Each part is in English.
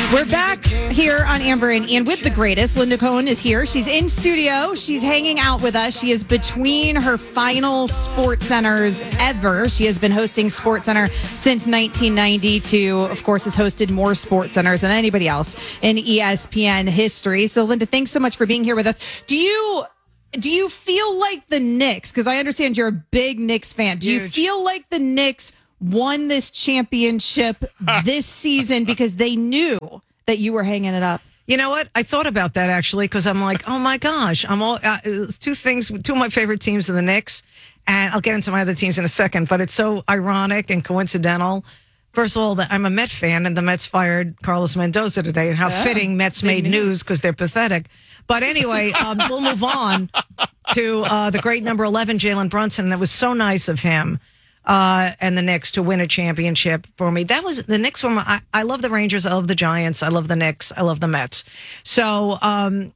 We're back here on Amber and with the greatest. Linda Cohen is here. She's in studio. She's hanging out with us. She is between her final Sports Centers ever. She has been hosting Sports Center since 1992. Of course, has hosted more Sports Centers than anybody else in ESPN history. So, Linda, thanks so much for being here with us. Do you feel like the Knicks, because I understand you're a big Knicks fan, do you feel like the Knicks won this championship this season because they knew that you were hanging it up? You know what? I thought about that actually because I'm like, oh my gosh, it's two of my favorite teams are the Knicks, and I'll get into my other teams in a second. But it's so ironic and coincidental. First of all, that I'm a Met fan, and the Mets fired Carlos Mendoza today, and how fitting Mets made news because they're pathetic. But anyway, we'll move on to the great number 11, Jalen Brunson. That was so nice of him. And the Knicks to win a championship for me. That was the Knicks. I love the Rangers. I love the Giants. I love the Knicks. I love the Mets. So, I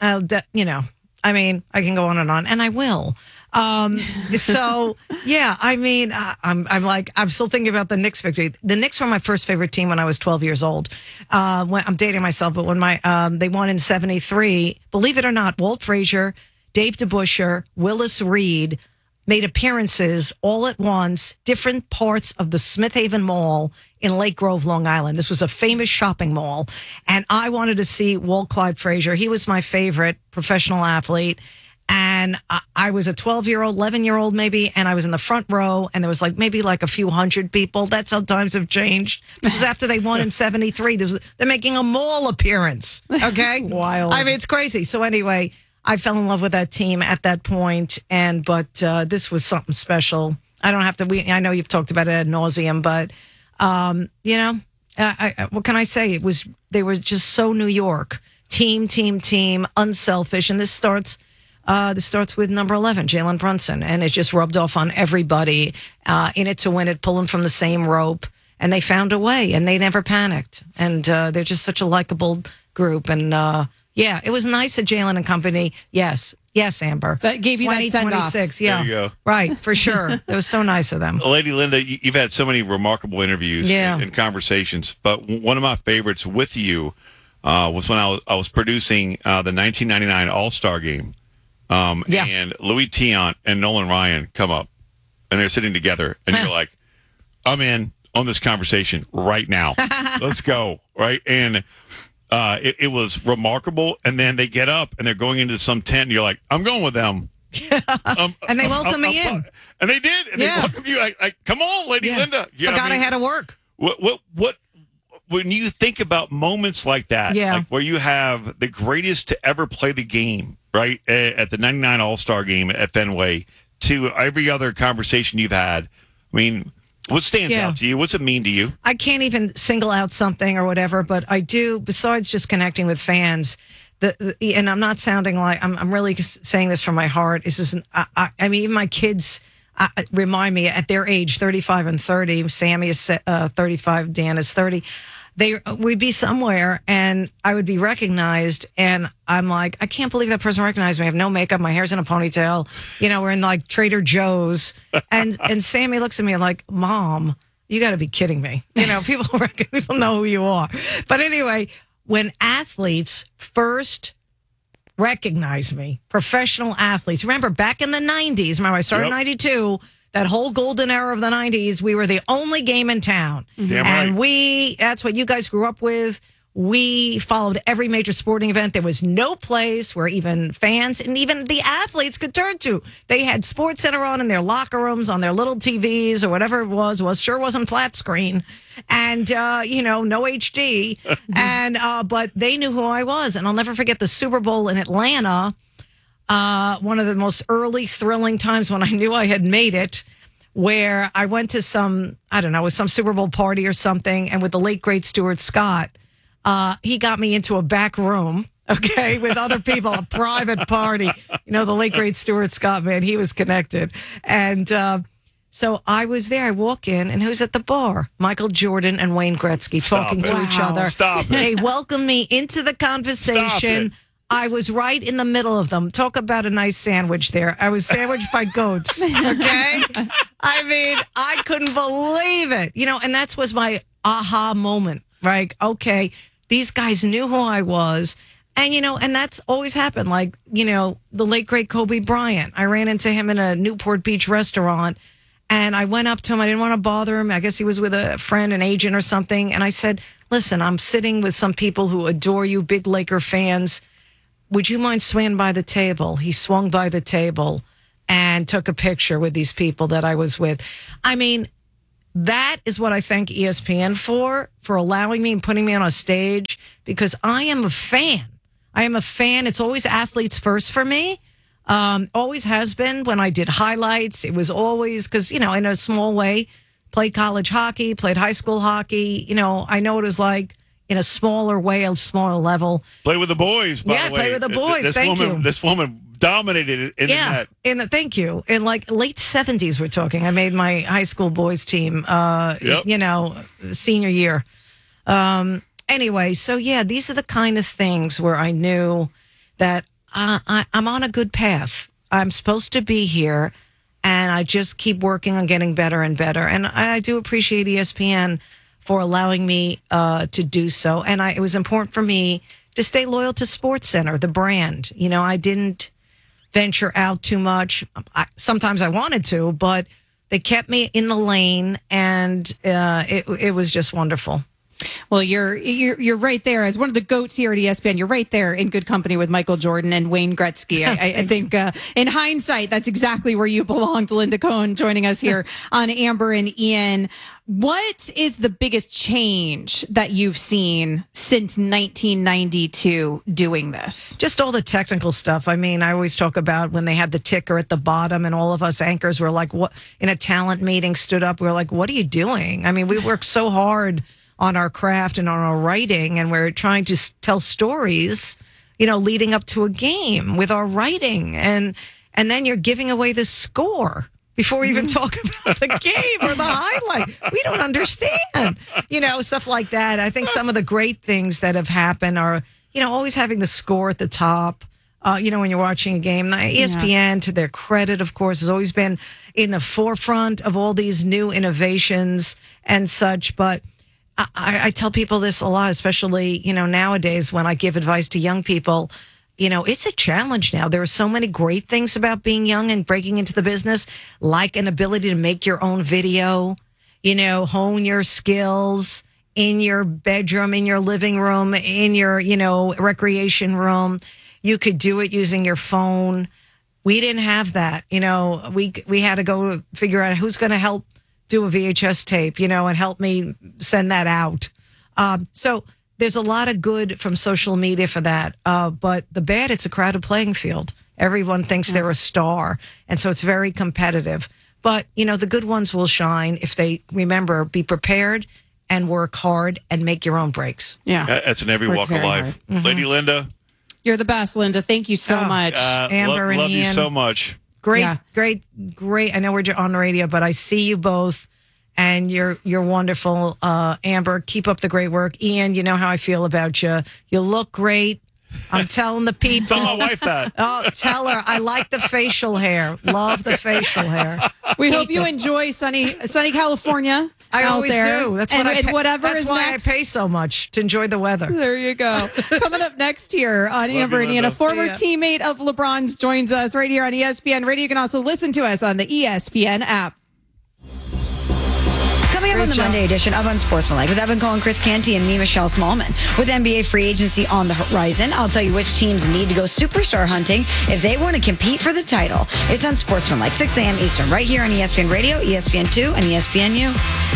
can go on, and I will. So yeah, I'm still thinking about the Knicks victory. The Knicks were my first favorite team when I was 12 years old. I'm dating myself, but when they won in '73, believe it or not, Walt Frazier, Dave DeBusschere, Willis Reed made appearances all at once, different parts of the Smith Haven Mall in Lake Grove, Long Island. This was a famous shopping mall, and I wanted to see Walt Clyde Frazier. He was my favorite professional athlete, and I was a 12-year-old, 11-year-old maybe, and I was in the front row, and there was maybe a few hundred people. That's how times have changed. This was after they won in '73. They're making a mall appearance, okay? Wild. It's crazy. So anyway, I fell in love with that team at that point, but this was something special. I don't have to. I know you've talked about it ad nauseum, but what can I say? They were just so New York team, unselfish, and this starts with number 11, Jalen Brunson, and it just rubbed off on everybody. In it to win it, pulling from the same rope, and they found a way, and they never panicked, and they're just such a likable group, and. Yeah, it was nice at Jalen and company. Yes, Amber. That gave you that send-off. 2026, yeah. There you go. Right, for sure. It was so nice of them. Lady Linda, you've had so many remarkable interviews and conversations, but one of my favorites with you was when I was producing the 1999 All-Star Game, and Louis Tiant and Nolan Ryan come up, and they're sitting together, and you're like, I'm in on this conversation right now. Let's go, right? And it was remarkable, and then they get up and they're going into some tent, and you're like, I'm going with them. And they welcomed me in. And they did. And they welcomed you. Like, come on, Lady Linda. Forgot I had to work. What when you think about moments like that, like where you have the greatest to ever play the game, right, at the 99 All-Star game at Fenway, to every other conversation you've had, what stands out to you? What's it mean to you? I can't even single out something or whatever, but I do, besides just connecting with fans, and I'm not sounding like, I'm really saying this from my heart. Even my kids remind me at their age, 35 and 30, Sammy is 35, Dan is 30, we'd be somewhere and I would be recognized, and I'm like, I can't believe that person recognized me. I have no makeup, my hair's in a ponytail, we're in Trader Joe's, and Sammy looks at me like, Mom, you got to be kidding me. People know who you are. But anyway, when athletes first recognize me, professional athletes, remember back in the 90s, remember I started in 92, that whole golden era of the 90s, we were the only game in town. Damn and right. That's what you guys grew up with. We followed every major sporting event. There was no place where even fans and even the athletes could turn to. They had Sports Center on in their locker rooms, on their little TVs or whatever it was. Sure wasn't flat screen. And, no HD. And, but they knew who I was. And I'll never forget the Super Bowl in Atlanta. One of the most early thrilling times when I knew I had made it, where I went to some Super Bowl party or something. And with the late, great Stuart Scott, he got me into a back room, with other people, a private party. The late, great Stuart Scott, man, he was connected. And so I was there. I walk in, and who's at the bar? Michael Jordan and Wayne Gretzky talking to each other. Stop it. They welcomed me into the conversation. I was right in the middle of them. Talk about a nice sandwich there. I was sandwiched by goats, okay? I couldn't believe it. And that was my aha moment, right? Okay, these guys knew who I was. And, and that's always happened. Like, the late, great Kobe Bryant. I ran into him in a Newport Beach restaurant, and I went up to him. I didn't want to bother him. I guess he was with a friend, an agent or something. And I said, listen, I'm sitting with some people who adore you, big Laker fans. Would you mind swinging by the table? He swung by the table and took a picture with these people that I was with. I mean, that is what I thank ESPN for allowing me and putting me on a stage, because I am a fan. I am a fan. It's always athletes first for me. Always has been. When I did highlights, it was always because, in a small way, played college hockey, played high school hockey. I know what it was like in a smaller way, a smaller level. Play with the boys, by the way. Play with the boys. Thank you. This woman dominated in the net. Thank you. In like late 70s, we're talking. I made my high school boys team, senior year. Anyway, so these are the kind of things where I knew that I'm on a good path. I'm supposed to be here, and I just keep working on getting better and better. And I do appreciate ESPN for allowing me to do so. And it was important for me to stay loyal to SportsCenter, the brand. I didn't venture out too much. Sometimes I wanted to, but they kept me in the lane, and it was just wonderful. Well, you're right there as one of the GOATs here at ESPN. You're right there in good company with Michael Jordan and Wayne Gretzky. I think in hindsight, that's exactly where you belong. Linda Cohn joining us here on Amber and Ian. What is the biggest change that you've seen since 1992 doing this? Just all the technical stuff. I mean, I always talk about when they had the ticker at the bottom and all of us anchors were like, what, in a talent meeting stood up. We were like, what are you doing? I mean, we worked so hard on our craft and on our writing, and we're trying to tell stories, leading up to a game with our writing. And then you're giving away the score before we even talk about the game or the highlight. We don't understand, stuff like that. I think some of the great things that have happened are, always having the score at the top. When you're watching a game, ESPN, to their credit, of course, has always been in the forefront of all these new innovations and such. But I tell people this a lot, especially, nowadays when I give advice to young people. It's a challenge now. There are so many great things about being young and breaking into the business, like an ability to make your own video, hone your skills in your bedroom, in your living room, in your, recreation room. You could do it using your phone. We didn't have that. We had to go figure out who's going to help do a VHS tape, and help me send that out. So there's a lot of good from social media for that. But the bad, it's a crowded playing field. Everyone thinks they're a star. And so it's very competitive. But, the good ones will shine if they remember, be prepared and work hard and make your own breaks. Yeah. That's in every walk of life. Mm-hmm. Lady Linda. You're the best, Linda. Thank you so much. Amber and Ian. Love you so much. Great. I know we're on the radio, but I see you both, and you're wonderful. Amber, keep up the great work. Ian, you know how I feel about you. You look great. I'm telling the people. Tell my wife that. Oh, tell her. I like the facial hair. Love the facial hair. We hope you enjoy sunny California. I always there. do. That's and, what I and pay, whatever that's is why next. I pay so much to enjoy the weather. There you go. Coming up next here on Amber and Ian, a former teammate of LeBron's joins us right here on ESPN Radio. You can also listen to us on the ESPN app. Coming up on the Monday edition of Unsportsmanlike with Evan Cohen, Chris Canty, and me, Michelle Smallman. With NBA free agency on the horizon, I'll tell you which teams need to go superstar hunting if they want to compete for the title. It's Unsportsmanlike, 6 a.m. Eastern, right here on ESPN Radio, ESPN2, and ESPNU.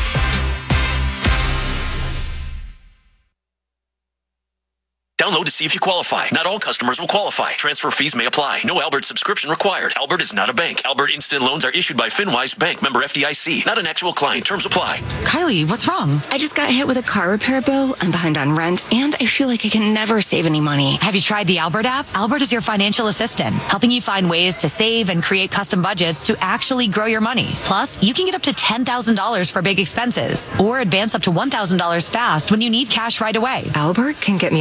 Download to see if you qualify. Not all customers will qualify. Transfer fees may apply. No Albert subscription required. Albert is not a bank. Albert Instant Loans are issued by FinWise Bank, member FDIC. Not an actual client. Terms apply. Kylie, what's wrong? I just got hit with a car repair bill. I'm behind on rent, and I feel like I can never save any money. Have you tried the Albert app? Albert is your financial assistant, helping you find ways to save and create custom budgets to actually grow your money. Plus, you can get up to $10,000 for big expenses, or advance up to $1,000 fast when you need cash right away. Albert can get me up to $10,000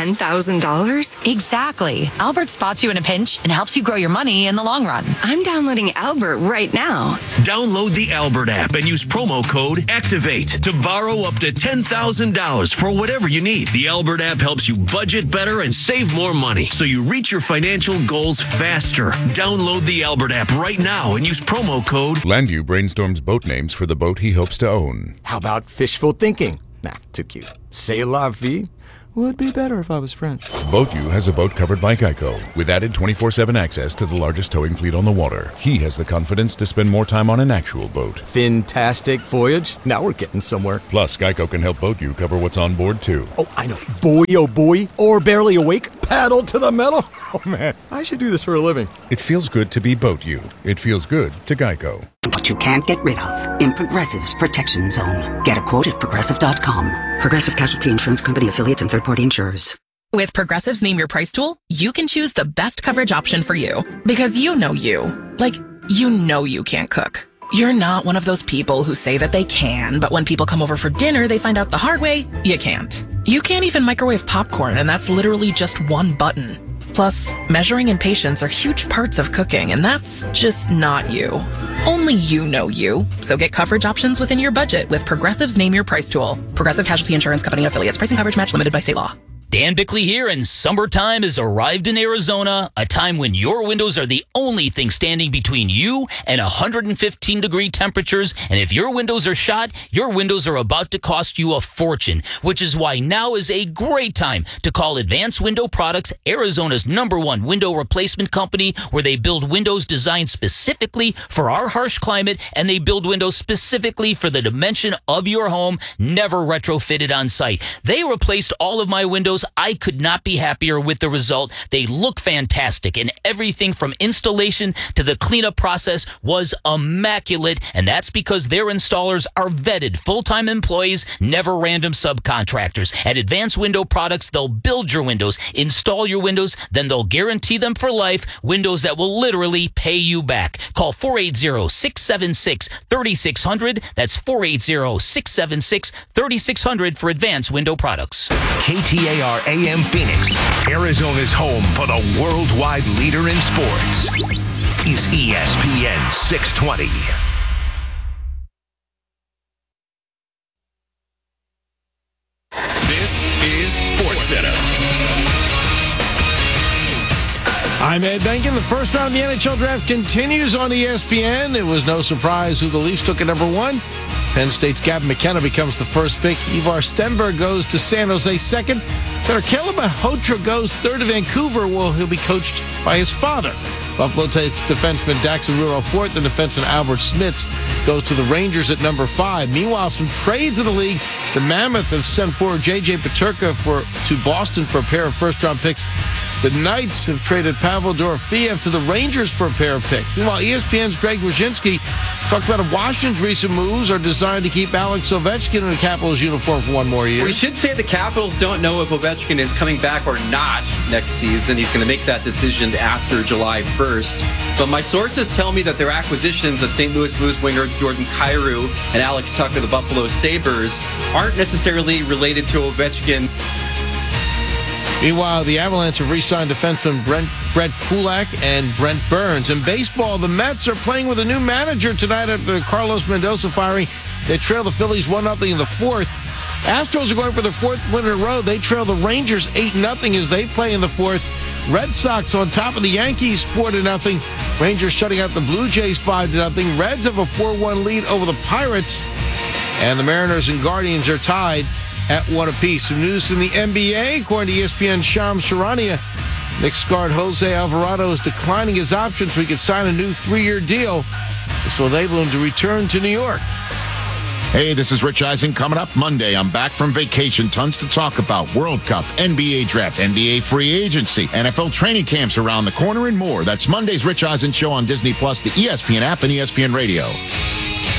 $10,000? Exactly. Albert spots you in a pinch and helps you grow your money in the long run. I'm downloading Albert right now. Download the Albert app and use promo code ACTIVATE to borrow up to $10,000 for whatever you need. The Albert app helps you budget better and save more money so you reach your financial goals faster. Download the Albert app right now and use promo code. Landu brainstorms boat names for the boat he hopes to own. How about fishful thinking? Nah, too cute. C'est la vie? Would be better if I was French. BoatU has a boat covered by Geico with added 24/7 access to the largest towing fleet on the water. He has the confidence to spend more time on an actual boat. Fantastic voyage. Now we're getting somewhere. Plus, Geico can help BoatU cover what's on board, too. Oh, I know. Boy, oh boy. Or barely awake. Paddle to the metal. Oh, man. I should do this for a living. It feels good to be BoatU. It feels good to Geico. What you can't get rid of in Progressive's Protection Zone. Get a quote at Progressive.com. Progressive Casualty Insurance Company, affiliates, and third-party insurers. With Progressive's Name Your Price tool, you can choose the best coverage option for you. Because you know you. Like, you know you can't cook. You're not one of those people who say that they can, but when people come over for dinner, they find out the hard way, you can't. You can't even microwave popcorn, and that's literally just one button. Plus, measuring and patience are huge parts of cooking, and that's just not you. Only you know you. So get coverage options within your budget with Progressive's Name Your Price tool. Progressive Casualty Insurance Company and affiliates. Pricing coverage match limited by state law. Dan Bickley here, and summertime has arrived in Arizona, a time when your windows are the only thing standing between you and 115-degree temperatures. And if your windows are shot, your windows are about to cost you a fortune, which is why now is a great time to call Advanced Window Products, Arizona's #1 window replacement company, where they build windows designed specifically for our harsh climate, and they build windows specifically for the dimension of your home, never retrofitted on site. They replaced all of my windows. I could not be happier with the result. They look fantastic, and everything from installation to the cleanup process was immaculate, and that's because their installers are vetted full-time employees, never random subcontractors. At Advanced Window Products, they'll build your windows, install your windows, then they'll guarantee them for life, windows that will literally pay you back. Call 480-676-3600. That's 480-676-3600 for Advanced Window Products. KTAR AM Phoenix, Arizona's home for the worldwide leader in sports, is ESPN 620. This is SportsCenter. I'm Ed Benkin. The first round of the NHL draft continues on ESPN. It was no surprise who the Leafs took at #1. Penn State's Gavin McKenna becomes the first pick. Ivar Stenberg goes to San Jose second. Center Caleb Mahotra goes third to Vancouver, where he'll be coached by his father. Buffalo takes defenseman Daxon Rudolph fourth, and defenseman Albert Smits goes to the Rangers at #5. Meanwhile, some trades in the league. The Mammoth have sent forward J.J. Peterka to Boston for a pair of first-round picks. The Knights have traded Pavel Dorofeyev to the Rangers for a pair of picks. Meanwhile, ESPN's Greg Wyshynski talked about Washington's recent moves are designed to keep Alex Ovechkin in the Capitals uniform for one more year. We should say the Capitals don't know if Ovechkin is coming back or not next season. He's going to make that decision after July 1st. But my sources tell me that their acquisitions of St. Louis Blues winger Jordan Kyrou and Alex Tucker, the Buffalo Sabres, aren't necessarily related to Ovechkin. Meanwhile, the Avalanche have re-signed defenseman Brett Kulak and Brent Burns. In baseball, the Mets are playing with a new manager tonight after the Carlos Mendoza firing. They trail the Phillies 1-0 in the fourth. Astros are going for their fourth win in a row. They trail the Rangers 8-0 as they play in the fourth. Red Sox on top of the Yankees 4-0. Rangers shutting out the Blue Jays 5-0. Reds have a 4-1 lead over the Pirates. And the Mariners and Guardians are tied at 1 apiece. Some news from the NBA. According to ESPN's Shams Charania, Knicks guard Jose Alvarado is declining his option so he could sign a new 3-year deal. This will enable him to return to New York. Hey, this is Rich Eisen. Coming up Monday, I'm back from vacation. Tons to talk about. World Cup, NBA draft, NBA free agency, NFL training camps around the corner, and more. That's Monday's Rich Eisen Show on Disney+, the ESPN app, and ESPN Radio.